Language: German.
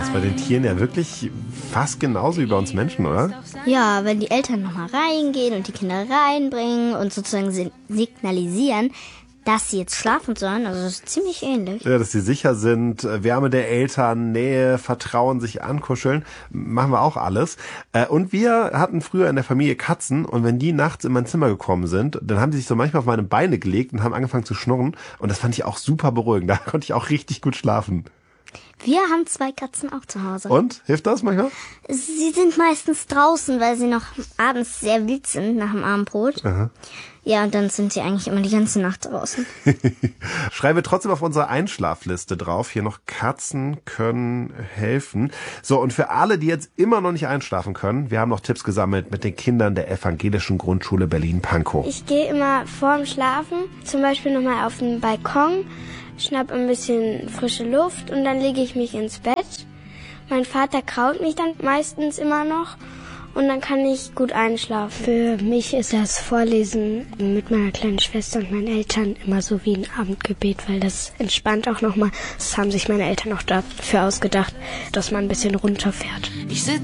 ist bei den Tieren ja wirklich fast genauso wie bei uns Menschen, oder? Ja, wenn die Eltern nochmal reingehen und die Kinder reinbringen und sozusagen signalisieren, dass sie jetzt schlafen sollen, also das ist ziemlich ähnlich. Ja, dass sie sicher sind, Wärme der Eltern, Nähe, Vertrauen, sich ankuscheln, machen wir auch alles. Und wir hatten früher in der Familie Katzen und wenn die nachts in mein Zimmer gekommen sind, dann haben die sich so manchmal auf meine Beine gelegt und haben angefangen zu schnurren und das fand ich auch super beruhigend. Da konnte ich auch richtig gut schlafen. Wir haben 2 Katzen auch zu Hause. Und? Hilft das manchmal? Sie sind meistens draußen, weil sie noch abends sehr wild sind nach dem Abendbrot. Aha. Ja, und dann sind sie eigentlich immer die ganze Nacht draußen. Schreiben wir trotzdem auf unsere Einschlafliste drauf. Hier noch Katzen können helfen. So, und für alle, die jetzt immer noch nicht einschlafen können, wir haben noch Tipps gesammelt mit den Kindern der Evangelischen Grundschule Berlin-Pankow. Ich gehe immer vorm Schlafen, zum Beispiel nochmal auf den Balkon, schnapp ein bisschen frische Luft und dann lege ich mich ins Bett. Mein Vater kraut mich dann meistens immer noch und dann kann ich gut einschlafen. Für mich ist das Vorlesen mit meiner kleinen Schwester und meinen Eltern immer so wie ein Abendgebet, weil das entspannt auch nochmal. Das haben sich meine Eltern auch dafür ausgedacht, dass man ein bisschen runterfährt. Ich sitz